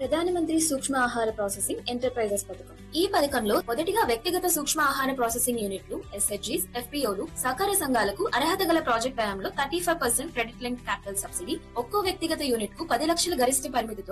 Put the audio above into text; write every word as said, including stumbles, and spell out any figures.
ప్రధానమంత్రి సూక్ష్మ ఆహార ప్రాసెసింగ్ ఎంటర్ప్రైజెస్ పథకం. ఈ పథకంలో మొదటిగా వ్యక్తిగత సూక్ష్మ ఆహార ప్రాసెసింగ్ యూనిట్లు, ఎస్హెచ్జీస్, ఎఫ్పీఓలు, సహకార సంఘాలకు అర్హత గల ప్రాజెక్ట్ వ్యయంలో thirty five percent credit link capital subsidy, ఒక్కో వ్యక్తిగత యూనిట్ కు పది లక్షల గరిష్ట పరిమితితో